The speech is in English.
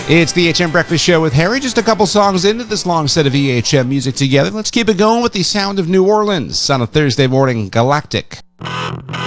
It's the EHM Breakfast Show with Harry. Just a couple songs into this long set of EHM music together. Let's keep it going with the sound of New Orleans on a Thursday morning. Galactic.